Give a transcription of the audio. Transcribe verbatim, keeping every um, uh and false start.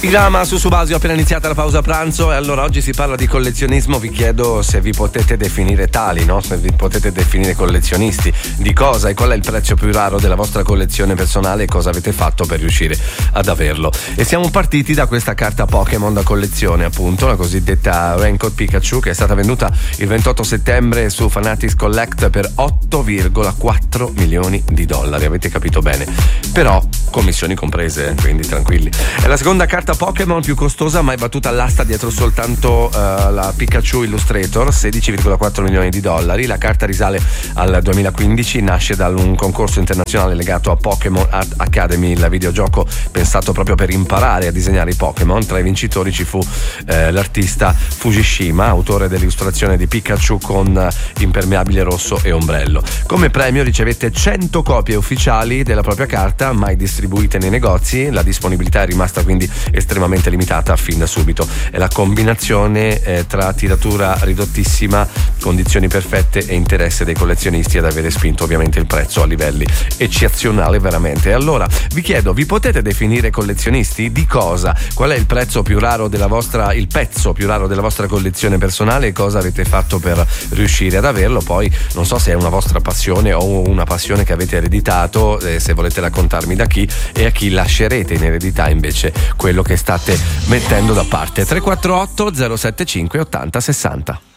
Sigama su Subasio, appena iniziata la pausa pranzo, e allora oggi si parla di collezionismo. Vi chiedo se vi potete definire tali, no? Se vi potete definire collezionisti, di cosa e qual è il prezzo più raro della vostra collezione personale e cosa avete fatto per riuscire ad averlo. E siamo partiti da questa carta Pokémon da collezione, appunto, la cosiddetta Raincoat Pikachu, che è stata venduta il ventotto settembre su Fanatics Collect per otto virgola quattro milioni di dollari. Avete capito bene, però commissioni comprese, quindi tranquilli. È la seconda carta Pokémon più costosa mai battuta all'asta, dietro soltanto uh, la Pikachu Illustrator, sedici virgola quattro milioni di dollari. La carta risale al duemilaquindici, nasce da un concorso internazionale legato a Pokémon Art Academy, il videogioco pensato proprio per imparare a disegnare i Pokémon. Tra i vincitori ci fu eh, l'artista Fujishima, autore dell'illustrazione di Pikachu con impermeabile rosso e ombrello. Come premio ricevette cento copie ufficiali della propria carta, mai distribuite nei negozi. La disponibilità è rimasta quindi estremamente limitata fin da subito. È la combinazione eh, tra tiratura ridottissima, condizioni perfette e interesse dei collezionisti ad avere spinto ovviamente il prezzo a livelli eccezionali veramente. E allora vi chiedo, vi potete definire collezionisti? Di cosa? Qual è il prezzo più raro della vostra, il pezzo più raro della vostra collezione personale e cosa avete fatto per riuscire ad averlo? Poi non so se è una vostra passione o una passione che avete ereditato, eh, se volete raccontarmi da chi e a chi lascerete in eredità invece quello che state mettendo da parte. Tre quattro otto zero sette cinque ottanta sessanta.